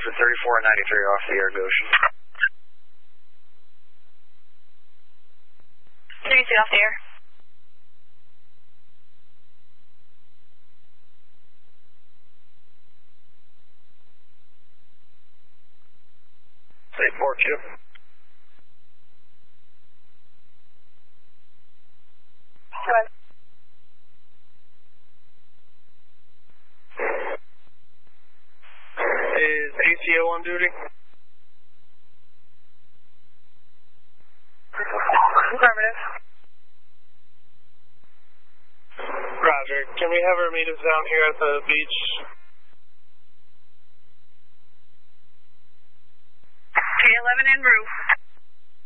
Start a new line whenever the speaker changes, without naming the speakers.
for 34 and 93 off the air, Goshen.
32 off the air.
Say port, Chip.
Good.
Is ATO on duty?
Affirmative.
Roger. Can we have her meet us down here at the beach?
K11 en route.